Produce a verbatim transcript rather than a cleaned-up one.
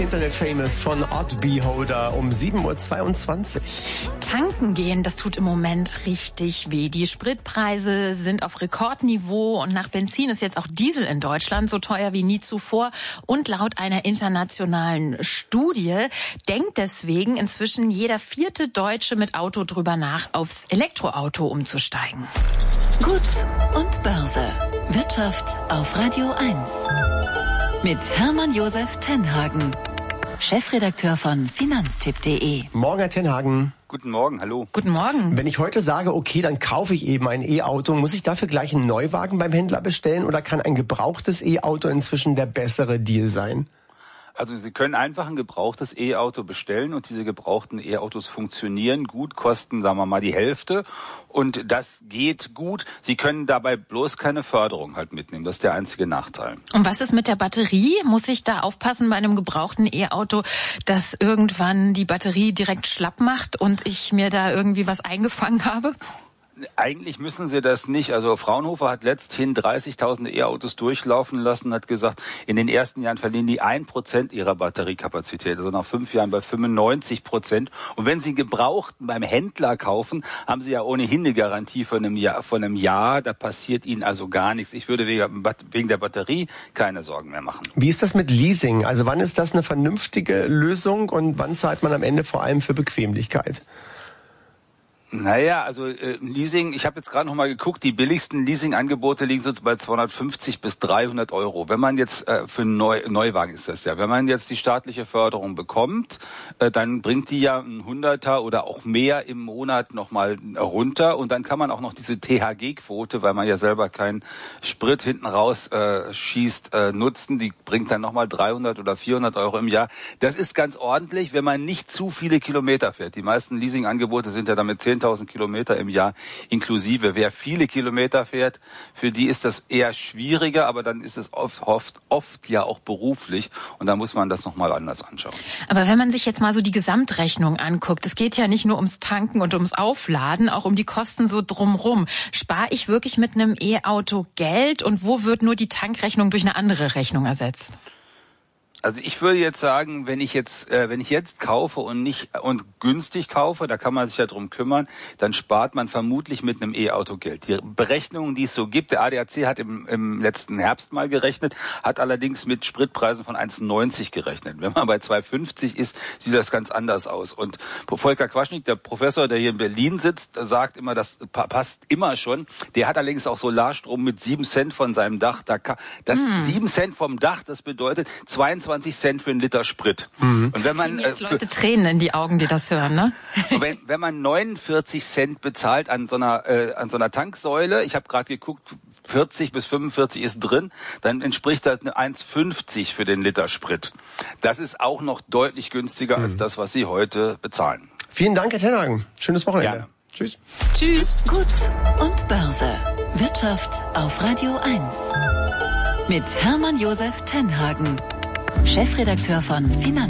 Internet-Famous von Odd Beholder um sieben Uhr zweiundzwanzig. Tanken gehen, das tut im Moment richtig weh. Die Spritpreise sind auf Rekordniveau und nach Benzin ist jetzt auch Diesel in Deutschland so teuer wie nie zuvor. Und laut einer internationalen Studie denkt deswegen inzwischen jeder vierte Deutsche mit Auto drüber nach, aufs Elektroauto umzusteigen. Gut und Börse. Wirtschaft auf Radio eins. Mit Hermann Josef Tenhagen, Chefredakteur von Finanztipp punkt de. Morgen, Herr Tenhagen. Guten Morgen, hallo. Guten Morgen. Wenn ich heute sage, okay, dann kaufe ich eben ein E-Auto, muss ich dafür gleich einen Neuwagen beim Händler bestellen oder kann ein gebrauchtes E-Auto inzwischen der bessere Deal sein? Also Sie können einfach ein gebrauchtes E-Auto bestellen und diese gebrauchten E-Autos funktionieren gut, kosten, sagen wir mal, die Hälfte und das geht gut. Sie können dabei bloß keine Förderung halt mitnehmen, das ist der einzige Nachteil. Und was ist mit der Batterie? Muss ich da aufpassen bei einem gebrauchten E-Auto, dass irgendwann die Batterie direkt schlapp macht und ich mir da irgendwie was eingefangen habe? Eigentlich müssen sie das nicht. Also Fraunhofer hat letzthin dreißigtausend E-Autos durchlaufen lassen, hat gesagt, in den ersten Jahren verlieren die ein Prozent ihrer Batteriekapazität, also nach fünf Jahren bei fünfundneunzig Prozent. Und wenn sie einen Gebrauchten beim Händler kaufen, haben sie ja ohnehin eine Garantie von einem Jahr, von einem Jahr. Da passiert ihnen also gar nichts. Ich würde wegen der Batterie keine Sorgen mehr machen. Wie ist das mit Leasing? Also wann ist das eine vernünftige Lösung und wann zahlt man am Ende vor allem für Bequemlichkeit? Naja, also äh, Leasing, ich habe jetzt gerade noch mal geguckt, die billigsten Leasing-Angebote liegen so bei zweihundertfünfzig bis dreihundert Euro. Wenn man jetzt, äh, für Neu Neuwagen ist das ja, wenn man jetzt die staatliche Förderung bekommt, äh, dann bringt die ja ein Hunderter oder auch mehr im Monat nochmal runter und dann kann man auch noch diese T H G-Quote, weil man ja selber keinen Sprit hinten raus äh, schießt, äh, nutzen. Die bringt dann nochmal dreihundert oder vierhundert Euro im Jahr. Das ist ganz ordentlich, wenn man nicht zu viele Kilometer fährt. Die meisten Leasing-Angebote sind ja damit zehntausend Kilometer im Jahr inklusive. Wer viele Kilometer fährt, für die ist das eher schwieriger, aber dann ist es oft, oft, oft ja auch beruflich und da muss man das nochmal anders anschauen. Aber wenn man sich jetzt mal so die Gesamtrechnung anguckt, es geht ja nicht nur ums Tanken und ums Aufladen, auch um die Kosten so drumrum. Spare ich wirklich mit einem E-Auto Geld und wo wird nur die Tankrechnung durch eine andere Rechnung ersetzt? Also ich würde jetzt sagen, wenn ich jetzt, äh, wenn ich jetzt kaufe und nicht und günstig kaufe, da kann man sich ja drum kümmern, dann spart man vermutlich mit einem E-Auto Geld. Die Berechnungen, die es so gibt, der A D A C hat im, im letzten Herbst mal gerechnet, hat allerdings mit Spritpreisen von eins neunzig gerechnet. Wenn man bei zwei fünfzig ist, sieht das ganz anders aus. Und Volker Quaschnik, der Professor, der hier in Berlin sitzt, sagt immer, das passt immer schon. Der hat allerdings auch Solarstrom mit sieben Cent von seinem Dach. Da kann, das hm. sieben Cent vom Dach, das bedeutet zweiundzwanzig Cent für einen Liter Sprit. Mhm. Und wenn man jetzt Leute Tränen in die Augen, die das hören, ne? wenn, wenn man neunundvierzig Cent bezahlt an so einer äh, an so einer Tanksäule, ich habe gerade geguckt, vierzig bis fünfundvierzig ist drin, dann entspricht das eine eins fünfzig für den Liter Sprit. Das ist auch noch deutlich günstiger mhm. als das, was Sie heute bezahlen. Vielen Dank, Herr Tenhagen. Schönes Wochenende. Gerne. Tschüss. Tschüss. Gut und Börse. Wirtschaft auf Radio eins. Mit Hermann Josef Tenhagen, Chefredakteur von Finanztipp punkt de.